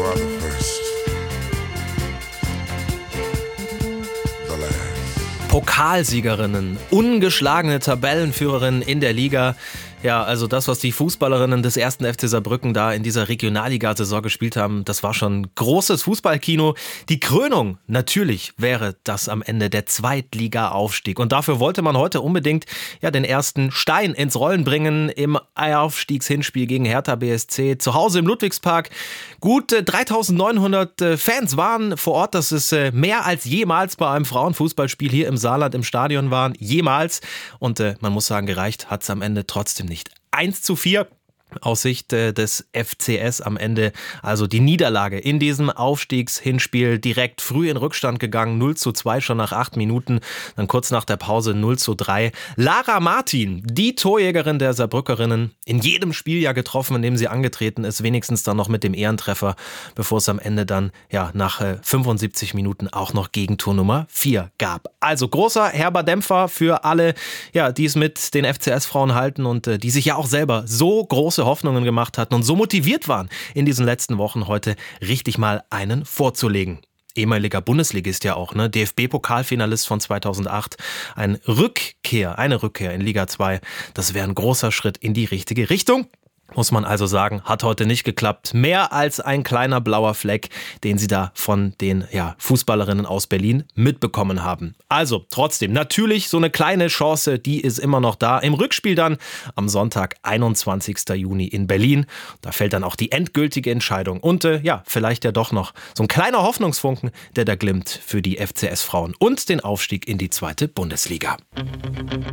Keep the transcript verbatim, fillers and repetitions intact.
are the first, the last. Pokalsiegerinnen, ungeschlagene Tabellenführerinnen in der Liga. Ja, also das, was die Fußballerinnen des ersten F C Saarbrücken da in dieser Regionalliga-Saison gespielt haben, das war schon großes Fußballkino. Die Krönung, natürlich wäre das am Ende der Zweitliga-Aufstieg. Und dafür wollte man heute unbedingt ja den ersten Stein ins Rollen bringen im Aufstiegshinspiel gegen Hertha B S C. Zu Hause im Ludwigspark. Gut dreitausendneunhundert Fans waren vor Ort. Das ist mehr als jemals bei einem Frauenfußballspiel hier im Saarland im Stadion waren. Jemals. Und äh, man muss sagen, gereicht hat es am Ende trotzdem nicht. eins zu vier aus Sicht des F C S am Ende, also die Niederlage in diesem Aufstiegshinspiel, direkt früh in Rückstand gegangen, null zu zwei schon nach acht Minuten, dann kurz nach der Pause null zu drei. Lara Martin, die Torjägerin der Saarbrückerinnen, in jedem Spiel ja getroffen, in dem sie angetreten ist, wenigstens dann noch mit dem Ehrentreffer, bevor es am Ende dann ja nach fünfundsiebzig Minuten auch noch Gegentor Nummer vier gab. Also großer herber Dämpfer für alle, ja, die es mit den F C S-Frauen halten und äh, die sich ja auch selber so große Hoffnungen gemacht hatten und so motiviert waren, in diesen letzten Wochen heute richtig mal einen vorzulegen. Ehemaliger Bundesligist ja auch, ne? D F B-Pokalfinalist von zweitausendacht. Ein Rückkehr, eine Rückkehr in Liga zwei. Das wäre ein großer Schritt in die richtige Richtung. Muss man also sagen, hat heute nicht geklappt. Mehr als ein kleiner blauer Fleck, den sie da von den ja, Fußballerinnen aus Berlin mitbekommen haben. Also trotzdem, natürlich so eine kleine Chance, die ist immer noch da. Im Rückspiel dann am Sonntag, einundzwanzigsten Juni in Berlin. Da fällt dann auch die endgültige Entscheidung. Und äh, ja, vielleicht ja doch noch so ein kleiner Hoffnungsfunken, der da glimmt für die F C S-Frauen und den Aufstieg in die zweite Bundesliga.